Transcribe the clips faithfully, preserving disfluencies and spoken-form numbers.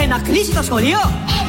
να κλείσει το σχολείο.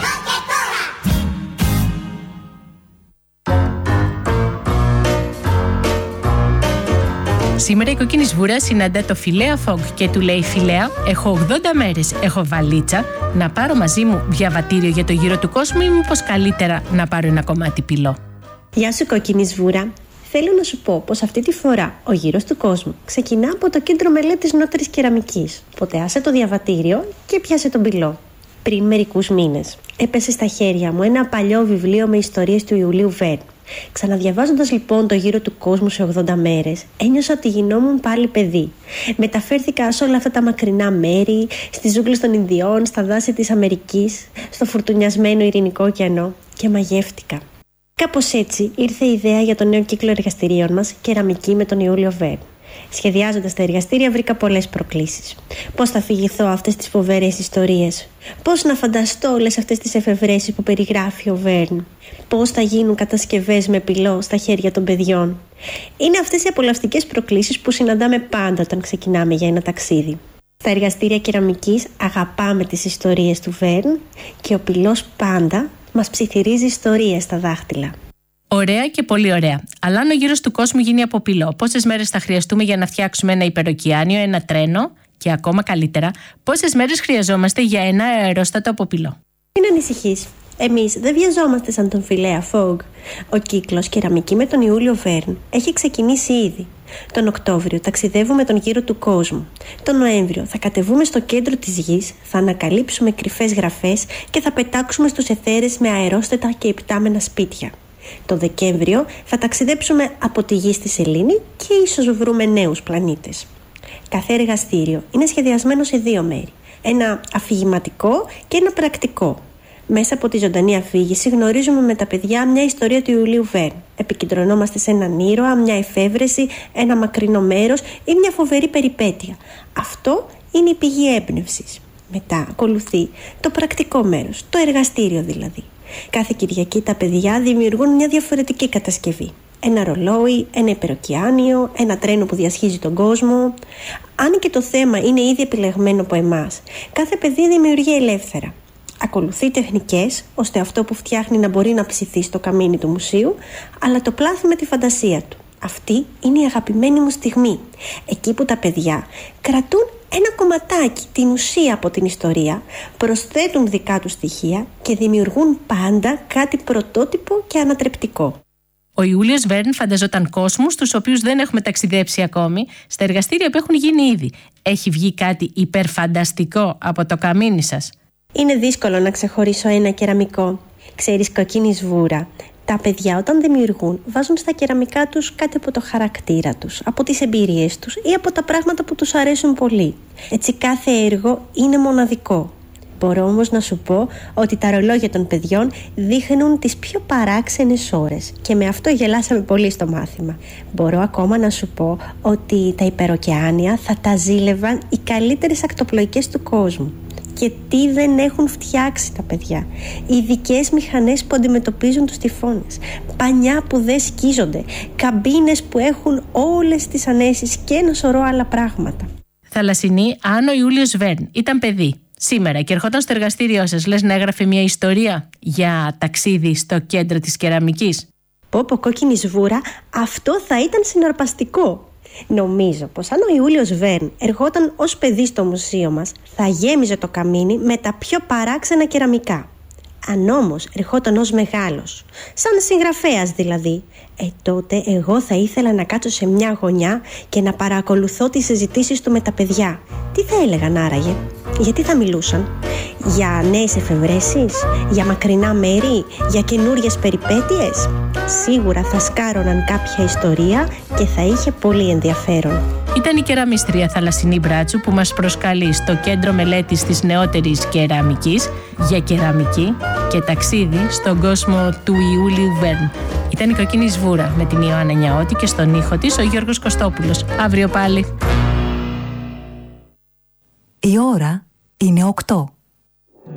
Σήμερα η κόκκινη σβούρα συναντά το Φιλέα Φόγκ και του λέει: Φιλέα, έχω ογδόντα μέρες, έχω βαλίτσα, να πάρω μαζί μου διαβατήριο για το γύρο του κόσμου ή μήπως καλύτερα να πάρω ένα κομμάτι πυλό? Γεια σου κόκκινη σβούρα. Θέλω να σου πω πως αυτή τη φορά ο γύρος του κόσμου ξεκινά από το Κέντρο Μελέτης Νεότερης Κεραμικής. Οπότε άσε το διαβατήριο και πιάσε τον πυλό. Πριν μερικούς μήνες έπεσε στα χέρια μου ένα παλιό βιβλίο με ιστορίες του Ιουλίου Βέρν. Ξαναδιαβάζοντας λοιπόν το γύρο του κόσμου σε ογδόντα μέρες, ένιωσα ότι γινόμουν πάλι παιδί. Μεταφέρθηκα σε όλα αυτά τα μακρινά μέρη, στις ζούγκλες των Ινδιών, στα δάση της Αμερικής, στο φουρτουνιασμένο Ειρηνικό ωκεανό και μαγεύτηκα. Κάπως έτσι ήρθε η ιδέα για το νέο κύκλο εργαστηρίων μας, Κεραμική με τον Ιούλιο Βέρν. Σχεδιάζοντας τα εργαστήρια βρήκα πολλές προκλήσεις. Πώς θα αφηγηθώ αυτές τις φοβερές ιστορίες? Πώς να φανταστώ όλες αυτές τις εφευρέσεις που περιγράφει ο Βέρν? Πώς θα γίνουν κατασκευές με πυλό στα χέρια των παιδιών? Είναι αυτές οι απολαυστικές προκλήσεις που συναντάμε πάντα όταν ξεκινάμε για ένα ταξίδι. Στα εργαστήρια κεραμικής αγαπάμε τις ιστορίες του Βέρν και ο πυλός πάντα μας ψιθυρίζει ιστορίες στα δάχτυλα. Ωραία και πολύ ωραία. Αλλά αν ο γύρος του κόσμου γίνει από πυλό, πόσες μέρες θα χρειαστούμε για να φτιάξουμε ένα υπεροκεάνιο, ένα τρένο και ακόμα καλύτερα, πόσες μέρες χρειαζόμαστε για ένα αερόστατο από πυλό? Μην ανησυχείς. Εμείς δεν βιαζόμαστε σαν τον Φιλέα Φόγκ. Ο κύκλος Κεραμική με τον Ιούλιο Βέρν έχει ξεκινήσει ήδη. Τον Οκτώβριο ταξιδεύουμε τον γύρο του κόσμου. Τον Νοέμβριο θα κατεβούμε στο κέντρο της γης, θα ανακαλύψουμε κρυφές γραφές και θα πετάξουμε στους αιθέρες με αερόστατα και υπτάμενα σπίτια. Το Δεκέμβριο θα ταξιδέψουμε από τη γη στη σελήνη και ίσως βρούμε νέους πλανήτες. Κάθε εργαστήριο είναι σχεδιασμένο σε δύο μέρη. Ένα αφηγηματικό και ένα πρακτικό. Μέσα από τη ζωντανή αφήγηση γνωρίζουμε με τα παιδιά μια ιστορία του Ιουλίου Βέρν. Επικεντρωνόμαστε σε έναν ήρωα, μια εφεύρεση, ένα μακρινό μέρος ή μια φοβερή περιπέτεια. Αυτό είναι η πηγή έμπνευσης. Μετά ακολουθεί το πρακτικό μέρος, το εργαστήριο δηλαδή. Κάθε Κυριακή τα παιδιά δημιουργούν μια διαφορετική κατασκευή. Ένα ρολόι, ένα υπεροκεάνιο, ένα τρένο που διασχίζει τον κόσμο. Αν και το θέμα είναι ήδη επιλεγμένο από εμάς, κάθε παιδί δημιουργεί ελεύθερα. Ακολουθεί τεχνικές, ώστε αυτό που φτιάχνει να μπορεί να ψηθεί στο καμίνι του μουσείου, αλλά το πλάθει με τη φαντασία του. Αυτή είναι η αγαπημένη μου στιγμή. Εκεί που τα παιδιά κρατούν ένα κομματάκι, την ουσία από την ιστορία, προσθέτουν δικά τους στοιχεία και δημιουργούν πάντα κάτι πρωτότυπο και ανατρεπτικό. Ο Ιούλιος Βέρν φανταζόταν κόσμους στους οποίους δεν έχουμε ταξιδέψει ακόμη, στα εργαστήρια που έχουν γίνει ήδη. Έχει βγει κάτι υπερφανταστικό από το καμίνι σας? Είναι δύσκολο να ξεχωρίσω ένα κεραμικό. Ξέρεις κοκκίνη σβούρα, τα παιδιά όταν δημιουργούν βάζουν στα κεραμικά τους κάτι από το χαρακτήρα τους, από τις εμπειρίες τους ή από τα πράγματα που τους αρέσουν πολύ. Έτσι κάθε έργο είναι μοναδικό. Μπορώ όμως να σου πω ότι τα ρολόγια των παιδιών δείχνουν τις πιο παράξενες ώρες και με αυτό γελάσαμε πολύ στο μάθημα. Μπορώ ακόμα να σου πω ότι τα υπεροκεάνια θα τα ζήλευαν οι καλύτερες ακτοπλοϊκές του κόσμου. Και τι δεν έχουν φτιάξει τα παιδιά. Ειδικές μηχανές που αντιμετωπίζουν τους τυφώνες, πανιά που δεν σκίζονται, καμπίνες που έχουν όλες τις ανέσεις και ένα σωρό άλλα πράγματα. Θαλασσινή, αν ο Ιούλιος Βέρν ήταν παιδί σήμερα και ερχόταν στο εργαστήριό σας, λες να έγραφε μια ιστορία για ταξίδι στο κέντρο της κεραμικής? Πω πω κόκκινη σβούρα, αυτό θα ήταν συναρπαστικό. Νομίζω πως αν ο Ιούλιος Βέρν ερχόταν ως παιδί στο μουσείο μας, θα γέμιζε το καμίνι με τα πιο παράξενα κεραμικά. Αν όμως ερχόταν ως μεγάλος, σαν συγγραφέας δηλαδή, ε τότε εγώ θα ήθελα να κάτσω σε μια γωνιά και να παρακολουθώ τις συζητήσεις του με τα παιδιά. Τι θα έλεγαν άραγε? Γιατί θα μιλούσαν? Για νέες εφευρέσεις? Για μακρινά μέρη? Για καινούριες περιπέτειες? Σίγουρα θα σκάρωναν κάποια ιστορία και θα είχε πολύ ενδιαφέρον. Ήταν η κεραμίστρια Θαλασσινή Μπράτσου που μας προσκαλεί στο Κέντρο Μελέτης της Νεότερης Κεραμικής για κεραμική και ταξίδι στον κόσμο του Ιούλιου Βέρν. Ήταν η κοκκίνη σβούρα με την Ιωάννα Νιαώτη και στον ήχο της ο Γιώργος Κωστόπουλος. Αύριο πάλι. Η ώρα είναι οκτώ.